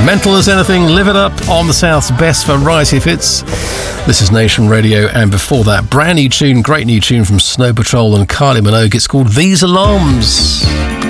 Mental as Anything, Live It Up on the South's best variety of hits. This is Nation Radio, and before that, brand new tune, great new tune from Snow Patrol and Kylie Minogue. It's called These Alarms.